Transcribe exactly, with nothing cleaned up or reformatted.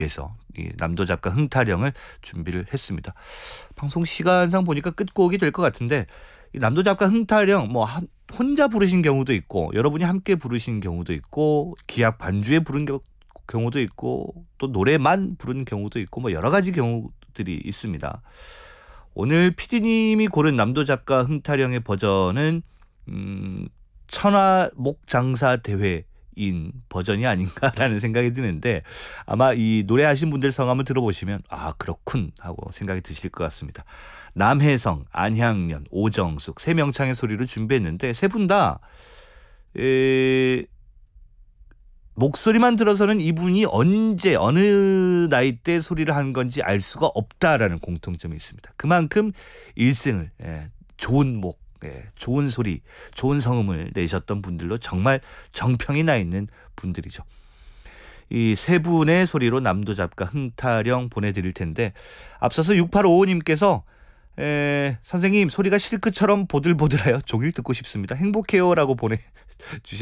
위해서 이 남도 작가 흥타령을 준비를 했습니다. 방송 시간상 보니까 끝곡이 될 것 같은데 이 남도 작가 흥타령 뭐 한, 혼자 부르신 경우도 있고 여러분이 함께 부르신 경우도 있고 기악 반주에 부른 겨, 경우도 있고 또 노래만 부른 경우도 있고 뭐 여러 가지 경우들이 있습니다. 오늘 피디님이 고른 남도 작가 흥타령의 버전은 음, 천하목장사 대회인 버전이 아닌가라는 생각이 드는데 아마 이 노래하신 분들 성함을 들어보시면 아 그렇군 하고 생각이 드실 것 같습니다. 남혜성, 안향연, 오정숙 세 명창의 소리로 준비했는데 세 분 다 목소리만 들어서는 이분이 언제 어느 나이 때 소리를 한 건지 알 수가 없다라는 공통점이 있습니다. 그만큼 일생을 예, 좋은 목, 예, 좋은 소리, 좋은 성음을 내셨던 분들로 정말 정평이 나 있는 분들이죠. 이 세 분의 소리로 남도 작가 흥타령 보내드릴 텐데 앞서서 육팔오오님께서 에, 선생님 소리가 실크처럼 보들보들하여 종일 듣고 싶습니다. 행복해요라고 보내주셨습니다.